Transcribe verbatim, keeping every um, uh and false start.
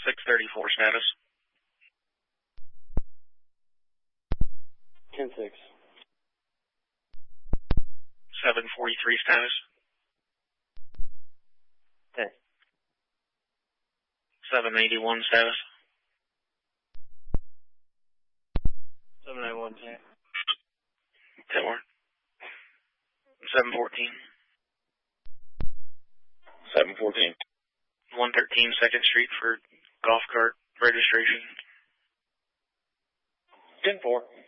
six thirty-four status. ten six. seven forty-three status. Okay. seven eighty-one status. seven ninety-one, ten. ten more. seven fourteen. seven fourteen. one thirteen second Street for golf cart registration. ten four.